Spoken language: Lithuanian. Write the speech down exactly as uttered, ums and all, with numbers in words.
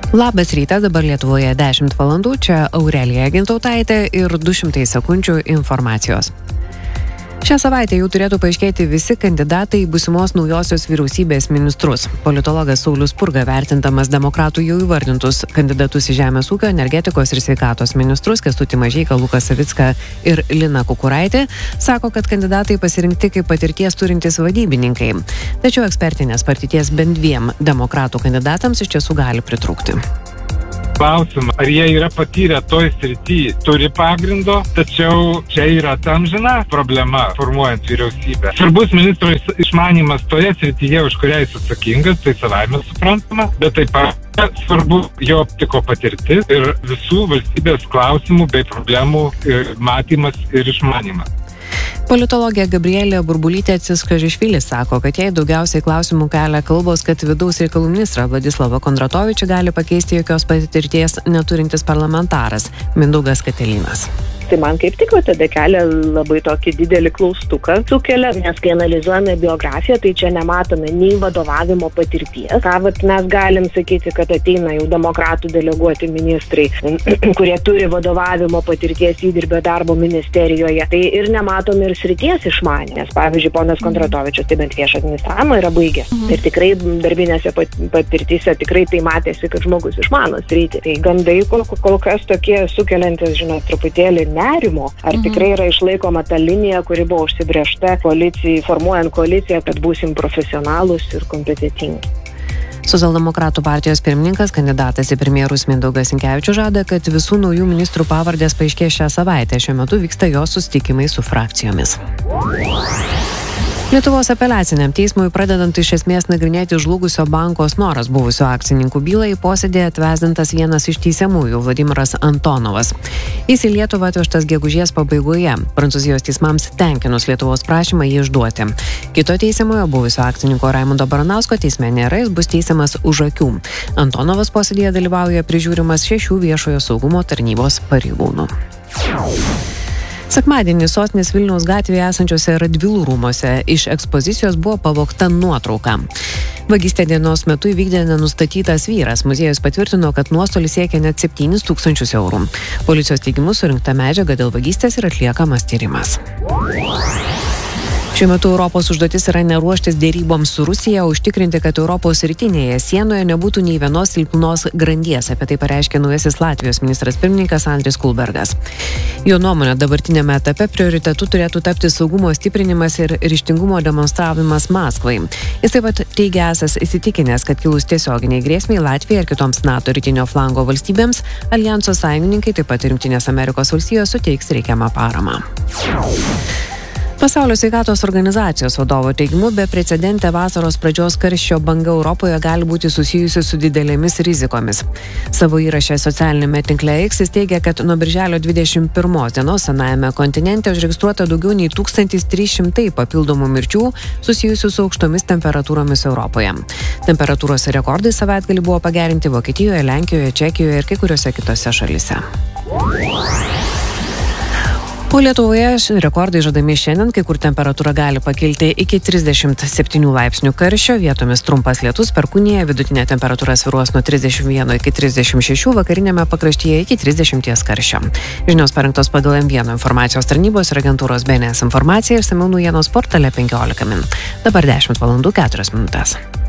Labas rytas, dabar Lietuvoje dešimt valandų, čia Aurelija Gintautaitė ir du šimtai sekundžių informacijos. Šią savaitę jau turėtų paaiškėti visi kandidatai į būsimos naujosios vyriausybės ministrus. Politologas Saulius Spurga, vertindamas demokratų jau įvardintus kandidatus į žemės ūkio, energetikos ir sveikatos ministrus Kęstutį Mažeiką, Luką Savicką ir Liną Kukuraitį, sako, kad kandidatai pasirinkti kaip patirties turintys vadybininkai. Tačiau ekspertinės patirties bent dviem demokratų kandidatams iš tiesų gali pritrūkti. Klausimą, ar jie yra patyrę toj srity, turi pagrindo, tačiau čia yra ta amžina problema formuojant vyriausybę. Svarbus ministro išmanymas toje srityje, už kurią jis atsakingas, tai savaime suprantama, bet taip pat svarbu jo optiko patirtis ir visų valstybės klausimų bei problemų matymas ir išmanymas. Politologė Gabrielė Burbulytė-Ciskažišvilis sako, kad jai daugiausiai klausimų kelia kalbos, kad vidaus reikalų ministrą Vladislavą Kondratovičių gali pakeisti jokios patirties neturintis parlamentaras Mindaugas Katelynas. Tai man kaip tik va, tada kelia labai tokį didelį klaustuką sukelia, nes kai analizuojame biografiją, tai čia nematome nei vadovavimo patirties. Ką vat, mes galim sakyti, kad ateina jau demokratų deleguoti ministrai, kurie turi vadovavimo patirties įdirbio darbo ministerijoje, tai ir nematome ir srities išmanę. Nes pavyzdžiui, ponas Kondratovičius tai bent viešą administravimą yra baigęs. Mhm. Ir tikrai darbinėse patirtyse tikrai tai matėsi, kad žmogus išmano sritį. Tai gandai kol, kol kas tokie sukeliantis, žinot, truputėlį nerimo, ar mhm. tikrai yra išlaikoma ta linija, kuri buvo užsibrėžta koalicijai, formuojant koaliciją, kad būsim profesionalūs ir kompetentingi. Socialdemokratų partijos pirmininkas, kandidatas į premjerus Mindaugas Sinkevičius žada, kad visų naujų ministrų pavardės paaiškės šią savaitę. Šiuo metu vyksta jo susitikimai su frakcijomis. Lietuvos apeliaciniam teismui pradedant iš esmės nagrinėti žlugusio banko Snoras buvusio akcininkų bylą į posėdį atvesdintas vienas iš teisiamųjų Vladimiras Antonovas. Jis į Lietuvą atvežtas gegužės pabaigoje. Prancūzijos teismams tenkinus Lietuvos prašymą jį išduoti. Kito teisiamojo buvusio akcininko Raimundo Baranausko teisme nėra, jis bus teisiamas už akių. Antonovas posėdėje dalyvauja prižiūrimas šešių viešojo saugumo tarnybos pareigūnų. Sekmadienį sostinės Vilniaus gatvėje esančiose Radvilų rūmuose iš ekspozicijos buvo pavogta nuotrauka. Vagystę dienos metu įvykdė nenustatytas vyras. Muziejus patvirtino, kad nuostolis siekia net septynis tūkstančius eurų. Policijos teigimu surinkta medžiaga dėl vagystės ir atliekamas tyrimas. Šiuo metu Europos užduotis yra neruoštis dėryboms su Rusija, o užtikrinti, kad Europos rytinėje sienoje nebūtų nei vienos silpnos grandies. Apie tai pareiškė naujasis Latvijos ministras pirmininkas Andris Kulbergas. Jo nuomonė, dabartinėme etape prioritetu turėtų tapti saugumo stiprinimas ir ryžtingumo demonstravimas Maskvai. Jis taip pat teigia esąs įsitikinęs, kad kilus tiesioginiai grėsmiai Latvijai ir kitoms NATO rytinio flango valstybėms, aljanso sąjungininkai, taip pat ir Jungtinės Amerikos valstijos suteiks reikiamą paramą. Pasaulio sveikatos organizacijos vadovo teigimu, beprecedentė vasaros pradžios karščio banga Europoje gali būti susijusi su didelėmis rizikomis. Savo įraše socialinėme tinkle X jis teigia, kad nuo birželio dvidešimt pirmos dienos senajame kontinente užregistruota daugiau nei tūkstantis trys šimtai papildomų mirčių susijusių su aukštomis temperatūromis Europoje. Temperatūros rekordai savaitgalį buvo pagerinti Vokietijoje, Lenkijoje, Čekijoje ir kai kuriuose kitose šalyse. O Lietuvoje rekordai žadami šiandien, kai kur temperatūra gali pakilti iki trisdešimt septynių laipsnių karščio, vietomis trumpas lietus, perkūnija, vidutinė temperatūra svyruos nuo trisdešimt vieno iki trisdešimt šešių, vakarinėme pakraštyje iki trisdešimties karščio. Žinios parengtos pagal M vienas informacijos tarnybos ir agentūros B N S informacija ir išsamiau naujienos portale penkiolika min. Dabar dešimt valandų keturios minutės.